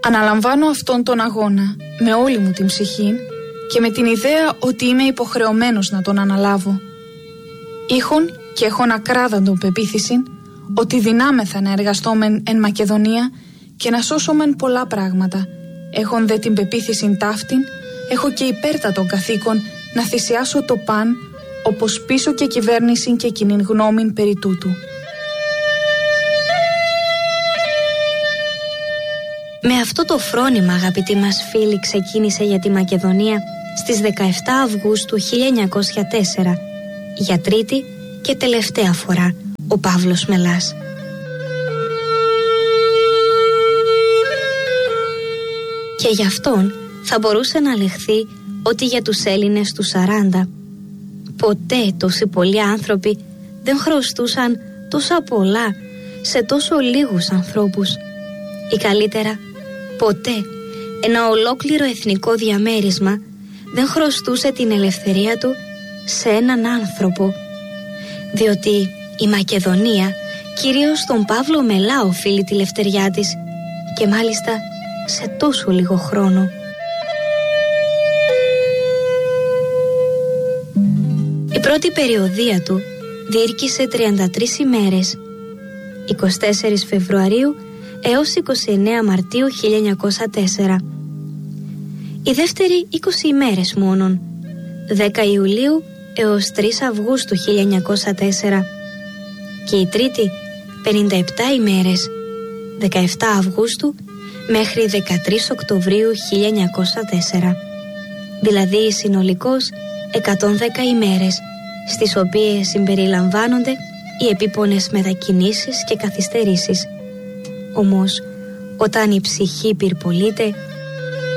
Αναλαμβάνω αυτόν τον αγώνα με όλη μου την ψυχή και με την ιδέα ότι είμαι υποχρεωμένος να τον αναλάβω. Είχον και έχον ακράδαντον πεποίθησιν ότι δυνάμεθα να εργαστόμεν εν Μακεδονία και να σώσομεν πολλά πράγματα. Έχον δε την πεποίθησιν ταύτην, έχω και υπέρτατον καθήκον να θυσιάσω το παν, όπως πίσω και κυβέρνησιν και κοινήν γνώμην περί τούτου. Με αυτό το φρόνημα, αγαπητοί μας φίλοι, ξεκίνησε για τη Μακεδονία στις 17 Αυγούστου 1904, για τρίτη και τελευταία φορά, ο Παύλος Μελάς. Και γι' αυτόν θα μπορούσε να λεχθεί ότι για τους Έλληνες του 40 ποτέ τόσοι πολλοί άνθρωποι δεν χρωστούσαν τόσα πολλά σε τόσο λίγους ανθρώπους, ή καλύτερα ποτέ ένα ολόκληρο εθνικό διαμέρισμα δεν χρωστούσε την ελευθερία του σε έναν άνθρωπο, διότι η Μακεδονία κυρίως στον Παύλο Μελά οφείλει τη λευτεριά της, και μάλιστα σε τόσο λίγο χρόνο. Η πρώτη περιοδεία του διήρκησε 33 ημέρες, 24 Φεβρουαρίου έως 29 Μαρτίου 1904. Η δεύτερη 20 ημέρες μόνον, 10 Ιουλίου έως 3 Αυγούστου 1904. Και η τρίτη 57 ημέρες, 17 Αυγούστου μέχρι 13 Οκτωβρίου 1904. Δηλαδή συνολικώς 110 ημέρες, στις οποίες συμπεριλαμβάνονται οι επίπονες μετακινήσεις και καθυστερήσεις. Όμως, όταν η ψυχή πυρπολείται,